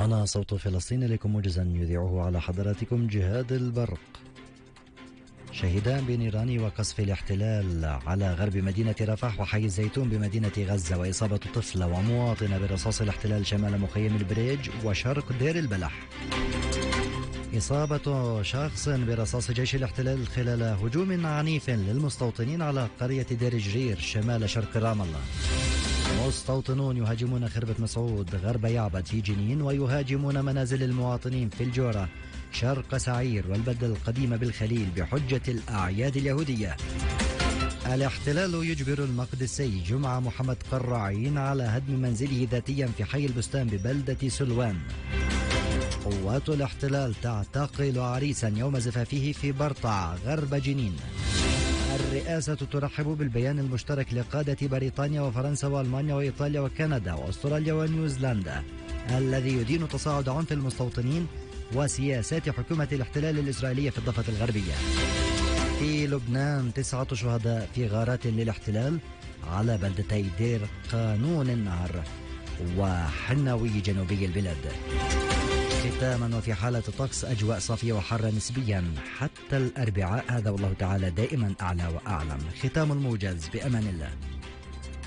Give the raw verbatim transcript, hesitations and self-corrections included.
هنا صوت فلسطين لكم موجزا يذيعه على حضراتكم جهاد البرق. شهدان بنيران وقصف الاحتلال على غرب مدينة رفح وحي الزيتون بمدينة غزة، وإصابة طفلة ومواطنة برصاص الاحتلال شمال مخيم البريج وشرق دير البلح. إصابة شخص برصاص جيش الاحتلال خلال هجوم عنيف للمستوطنين على قرية دير جرير شمال شرق رام الله. مستوطنون يهاجمون خربة مسعود غرب يعبد في جنين، ويهاجمون منازل المواطنين في الجورة شرق سعير والبلدة القديمة بالخليل بحجة الأعياد اليهودية. الاحتلال يجبر المقدسي جمعة محمد قراعين على هدم منزله ذاتيا في حي البستان ببلدة سلوان. قوات الاحتلال تعتقل عريسا يوم زفافه في برطع غرب جنين. الرئاسة ترحب بالبيان المشترك لقادة بريطانيا وفرنسا وألمانيا وإيطاليا وكندا وأستراليا ونيوزيلندا الذي يدين تصاعد عنف المستوطنين وسياسات حكومة الاحتلال الإسرائيلية في الضفة الغربية. في لبنان تسعة شهداء في غارات للاحتلال على بلدتي دير قانون النهر وحنوي جنوبي البلاد. ختاما وفي حالة الطقس أجواء صافية وحارة نسبيا حتى الأربعاء، هذا والله تعالى دائما أعلى وأعلم. ختام الموجز، بأمان الله.